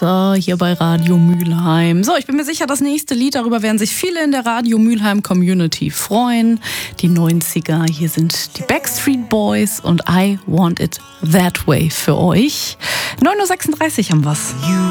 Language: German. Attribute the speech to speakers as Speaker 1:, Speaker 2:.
Speaker 1: Wasser hier bei Radio Mülheim. So, ich bin mir sicher, das nächste Lied, darüber werden sich viele in der Radio Mülheim Community freuen. Die 90er, hier sind die Backstreet Boys und I Want It That Way für euch. 9:36 Uhr haben wir's.